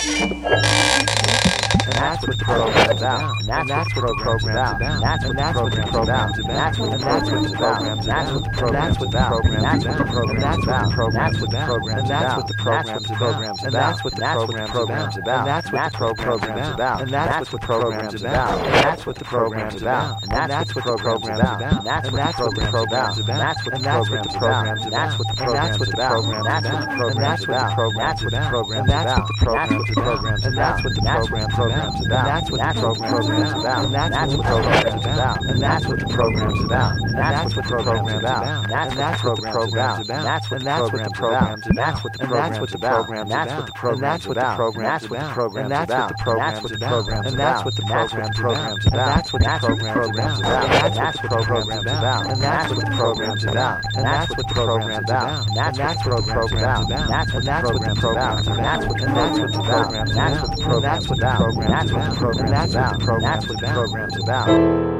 And that's what the program's about. And that's what the program's about. That's what the program's about. That's what the program's about. That's what the program's about. That's what the program's about. That's what the program's about. That's what the program's about. That's what the program's about. That's what the program's about. And that's what the program's about. That's what the program's about. And that's what the program's about. That's what the program's about. That's what the program's about. That's what the program's about. That's what the program's about. That's what the program's about. That's what the program's about. That's what the program's about. That's what the program's about. That's what the program's about. And that's what the program's about. That's what the program's about. That's what the program's about. That's what the program's about. That's what the program's about. That's what the program's about. That's what the program's about. That's what the program's about. That's what the program's about. That's what the program's about. That's what the program's about. And that's what the program's about. And that's what the program's about. That's what the program's about. That's what the program's about. That's what the program's about. That's what the program's about. That's what the program's about. That's what the program's about.